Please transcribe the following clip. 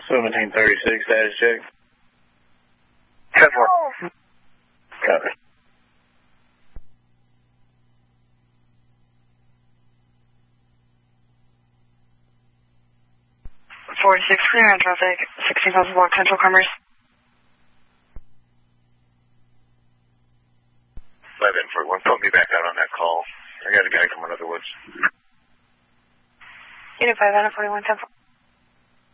1736, status check. 10-4. Copy. 46 clear on traffic, 16,000 block Central Commerce. 11-1, put me back out on that call. I got a guy coming out of the woods. Unit 5, 41, 10-4.